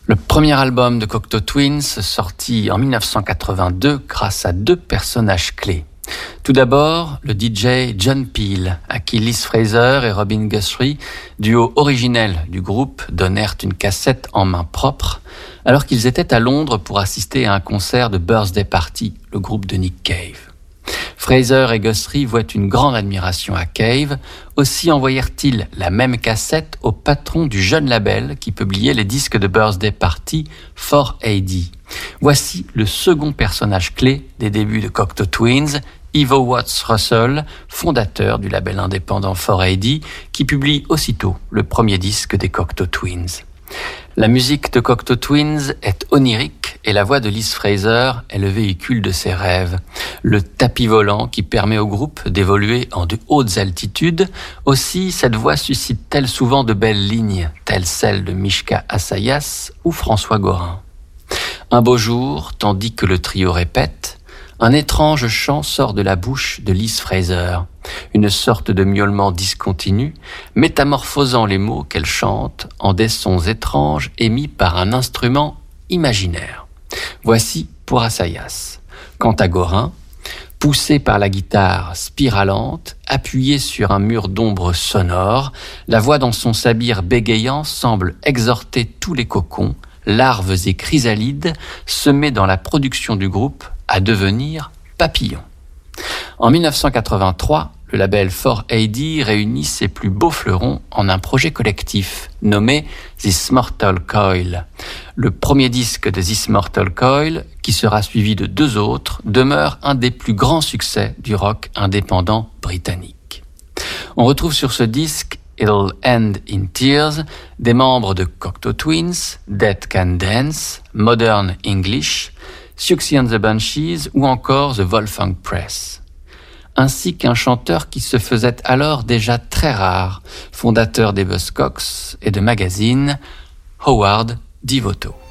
Le premier album de Cocteau Twins sorti en 1982 grâce à deux personnages clés. Tout d'abord, le DJ John Peel, à qui Liz Fraser et Robin Guthrie, duo originel du groupe, donnèrent une cassette en main propre, alors qu'ils étaient à Londres pour assister à un concert de Birthday Party, le groupe de Nick Cave. Fraser et Guthrie vouaient une grande admiration à Cave, aussi envoyèrent-ils la même cassette au patron du jeune label qui publiait les disques de Birthday Party, 4AD. Voici le second personnage clé des débuts de Cocteau Twins, Ivo Watts Russell, fondateur du label indépendant 4AD, qui publie aussitôt le premier disque des Cocteau Twins. La musique de Cocteau Twins est onirique et la voix de Liz Fraser est le véhicule de ses rêves. Le tapis volant qui permet au groupe d'évoluer en de hautes altitudes. Aussi, cette voix suscite-t-elle souvent de belles lignes, telles celles de Mishka Assayas ou François Gorin. Un beau jour, tandis que le trio répète, un étrange chant sort de la bouche de Liz Fraser, une sorte de miaulement discontinu, métamorphosant les mots qu'elle chante en des sons étranges émis par un instrument imaginaire. Voici pour Assayas. Quant à Gorin, poussé par la guitare spiralante, appuyé sur un mur d'ombre sonore, la voix dans son sabir bégayant semble exhorter tous les cocons, larves et chrysalides semés dans la production du groupe à devenir papillons. En 1983, le label 4AD réunit ses plus beaux fleurons en un projet collectif nommé This Mortal Coil. Le premier disque de This Mortal Coil, qui sera suivi de deux autres, demeure un des plus grands succès du rock indépendant britannique. On retrouve sur ce disque It'll End in Tears des membres de Cocteau Twins, Dead Can Dance, Modern English, Siouxsie and the Banshees ou encore The Wolfgang Press, ainsi qu'un chanteur qui se faisait alors déjà très rare, fondateur des Buzzcocks et de magazines, Howard Devoto.